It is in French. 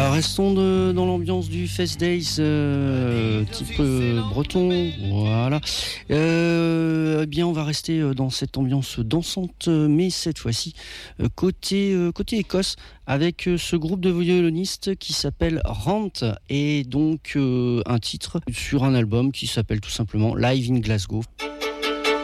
Restons dans l'ambiance du Fest Days type breton, voilà. Eh bien, on va rester dans cette ambiance dansante, mais cette fois-ci côté Écosse, avec ce groupe de violonistes qui s'appelle Rant, et donc un titre sur un album qui s'appelle tout simplement Live in Glasgow.